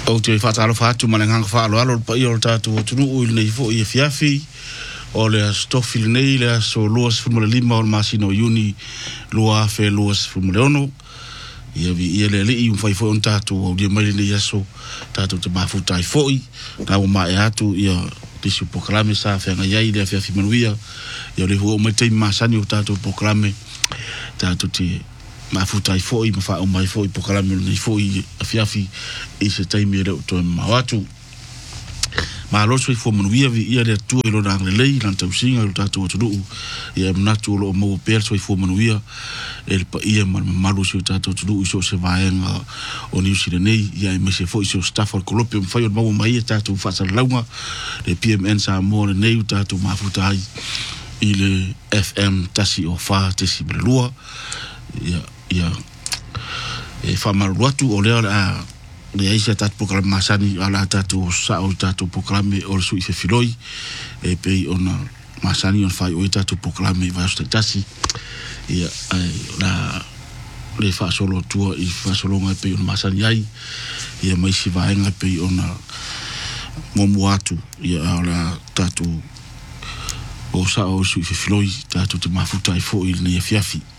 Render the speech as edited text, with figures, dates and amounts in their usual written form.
o te whaataro whaatu mananganga whaalo alo pa i o tātou o tunu ui nei fo i e fiafi o le stofi le nei le so luas fumule lima o le masino uni lua fe luas fumule ono ia vi ia le i un fai fo on tātou o dia mai nei aso tātou te mafutai foi na o mai atu ia tisu proklame sa fe nga iai le fiafi manuia ia le ho mai te masani o tātou proklame tātou te mafutai foi ma fa o mai foi proklame nei foi a fiafi i se taimi le to mawatu ma lo so fo manuia vi ia le tu e lo na le lei lan tau singa lo tātou tu ia mnatu lo mo per so fo manuia el pa ia malu so tātou tu so se vaenga o New Zealand nei ia me se foi so staff al colloquium fai o mo mai tātou fa sa launga le PMN sa mo nei tātou mafutai i le FM tasi o fa tesi brelua ia e fa maruatu o le a le aisa tatu proklame masani ala tatu sa o tatu proklame o sui fe filoi e pe ona masani on fai o tatu proklame va sta tasi ia la le fa solo tua i fa solo ngai pe ona masani ai ia mai si vaenga pe ona momu atu ia ala tatu o sa o sui fe filoi tatu te mafuta i fo i le fiafi